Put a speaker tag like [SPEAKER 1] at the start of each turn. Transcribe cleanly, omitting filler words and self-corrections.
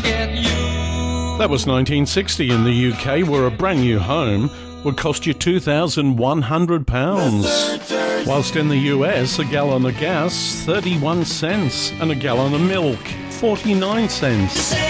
[SPEAKER 1] forget you.
[SPEAKER 2] That was 1960 in the UK, where a brand new home would cost you £2,100. Whilst in the US, a gallon of gas, 31 cents, and a gallon of milk, 49 cents.